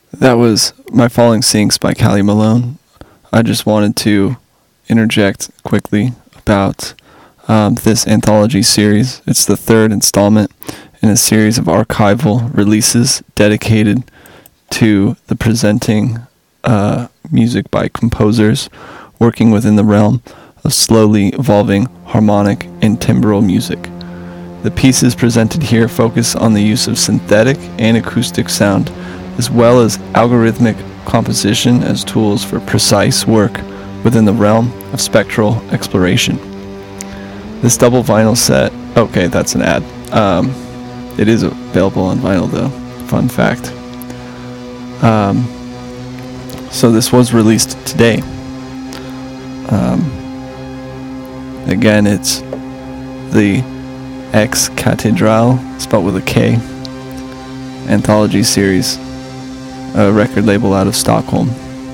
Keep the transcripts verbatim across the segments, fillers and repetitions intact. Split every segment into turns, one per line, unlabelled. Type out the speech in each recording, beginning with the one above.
That was My Falling Sinks by Callie Malone. I just wanted to interject quickly about um, this anthology series. It's the third installment in a series of archival releases dedicated to the presenting uh, music by composers working within the realm of slowly evolving harmonic and timbral music. The pieces presented here focus on the use of synthetic and acoustic sound, as well as algorithmic composition as tools for precise work within the realm of spectral exploration. This double vinyl set, okay, that's an ad. Um, it is available on vinyl though, fun fact. Um, so this was released today. Um, again, it's the Ex Cathedral, spelled with a K, anthology series, a record label out of Stockholm.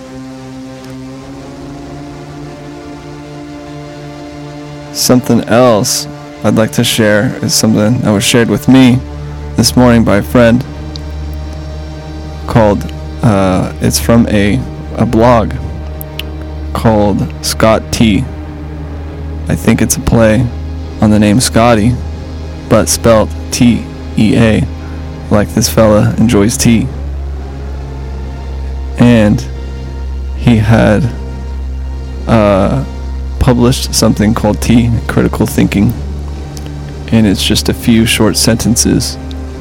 Something else I'd like to share is something that was shared with me this morning by a friend called, uh, it's from a, a blog called Scott T. I think it's a play on the name Scotty, but spelled T E A, like this fella enjoys tea. And he had uh, published something called Tea, Critical Thinking, and it's just a few short sentences.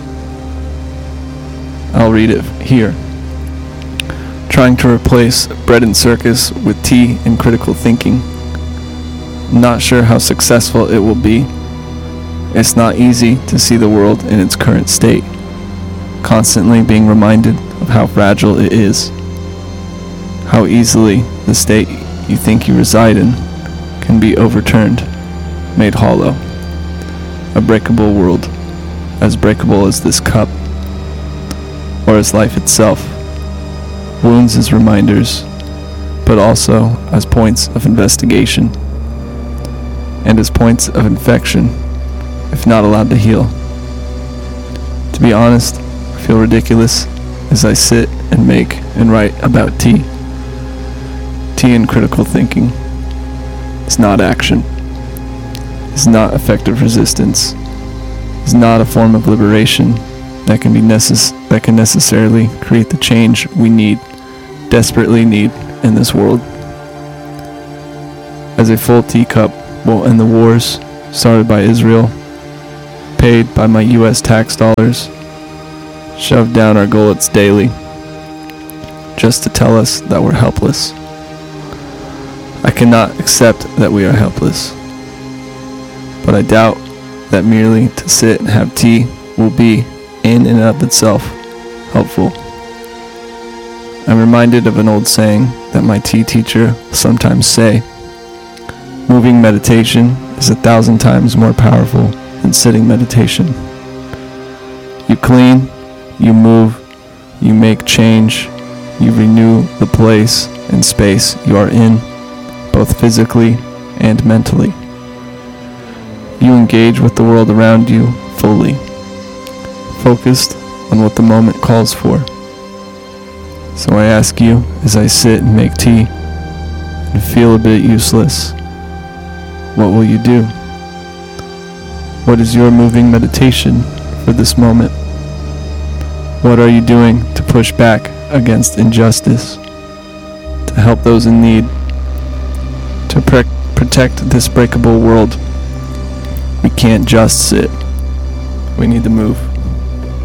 I'll read it here. Trying to replace bread and circus with tea and critical thinking. Not sure how successful it will be. It's not easy to see the world in its current state, constantly being reminded of how fragile it is, how easily the state you think you reside in can be overturned, made hollow. A breakable world, as breakable as this cup, or as life itself. Wounds as reminders, but also as points of investigation, and as points of infection, if not allowed to heal. To be honest, I feel ridiculous as I sit and make and write about tea. Tea and critical thinking is not action, is not effective resistance, is not a form of liberation that can be necess- that can necessarily create the change we need, desperately need in this world. As a full teacup will end the wars started by Israel, paid by my U S tax dollars, shoved down our gullets daily, just to tell us that we're helpless. I cannot accept that we are helpless, but I doubt that merely to sit and have tea will be, in and of itself, helpful. I'm reminded of an old saying that my tea teacher will sometimes say: moving meditation is a thousand times more powerful than sitting meditation. You clean, you move, you make change, you renew the place and space you are in, both physically and mentally. You engage with the world around you fully, focused on what the moment calls for. So I ask you, as I sit and make tea and feel a bit useless, what will you do? What is your moving meditation for this moment? What are you doing to push back against injustice, to help those in need, to pre- protect this breakable world? We can't just sit. We need to move.